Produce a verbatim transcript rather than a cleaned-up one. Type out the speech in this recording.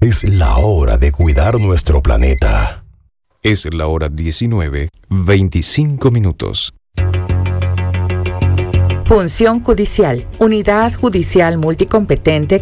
Es la hora de cuidar nuestro planeta. Es la hora diecinueve, veinticinco minutos. Función judicial. Unidad judicial multicompetente